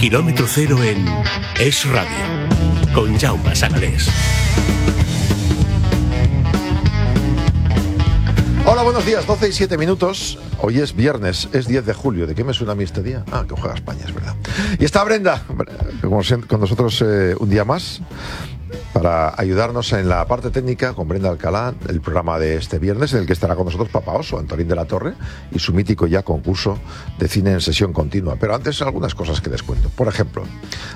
Kilómetro cero en Es Radio, con Jaume Sagalés. Hola, buenos días, 12 y 7 minutos. Hoy es viernes, es 10 de julio. ¿De qué me suena a mí este día? Ah, que juega España, es verdad. Y está Brenda, con nosotros un día más, para ayudarnos en la parte técnica con Brenda Alcalá, el programa de este viernes, en el que estará con nosotros Papa Oso, Antolín de la Torre, y su mítico ya concurso de cine en sesión continua. Pero antes, algunas cosas que les cuento. Por ejemplo,